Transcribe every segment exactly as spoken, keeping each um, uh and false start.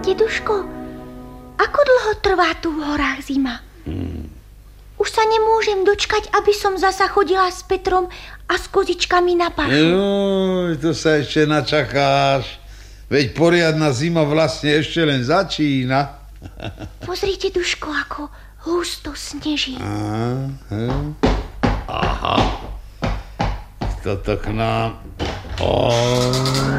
deduško, ako dlho trvá tu v horách zima? Hmm. Už sa nemôžem dočkať, aby som zasa chodila s Petrom a s kozičkami na pašu. Joj, to sa ešte načakáš. Veď poriadna zima vlastne ešte len začína. Pozrite, Duško, ako husto sneží. Aha. Aha. Kto to k nám... Oh.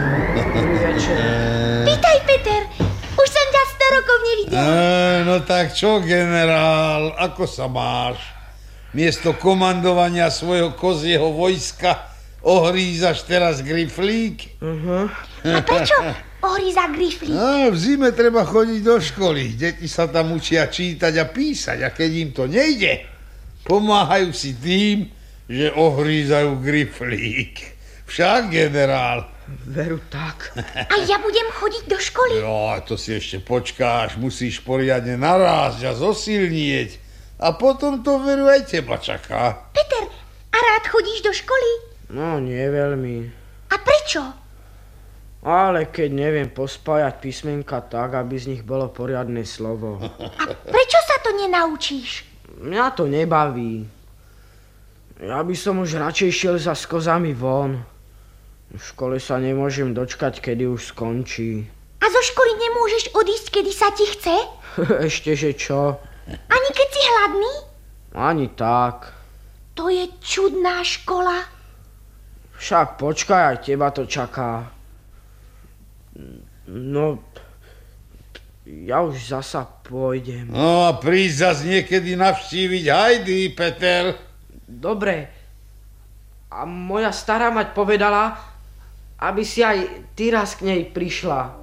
Vítaj, Peter. Už som ťa sto rokov nevidel. E, no tak čo, generál, ako sa máš? Miesto komandovania svojho kozieho vojska ohrízaš teraz griflík? Uh-huh. A prečo ohríza griflík? No, v zime treba chodiť do školy. Deti sa tam učia čítať a písať. A keď im to nejde, pomáhajú si tým, že ohrízajú griflík. Však, generál. Veru tak. A ja budem chodiť do školy? Jo, to si ešte počkáš. Musíš poriadne narásť a zosilnieť. A potom to veru aj teba čaká. Peter, a rád chodíš do školy? No, nie veľmi. A prečo? Ale keď neviem pospájať písmenka tak, aby z nich bolo poriadne slovo. A prečo sa to nenaučíš? Mňa to nebaví. Ja by som už radšej šiel za skozami von. V škole sa nemôžem dočkať, kedy už skončí. A zo školy nemôžeš odísť, kedy sa ti chce? Ešte, že čo? Ani keď si hladný? Ani tak. To je čudná škola. Však počkaj, aj teba to čaká. No, ja už zasa pôjdem. No a príď zas niekedy navštíviť Heidi, Peter. Dobre. A moja stará mať povedala, aby si aj ty raz k nej prišla.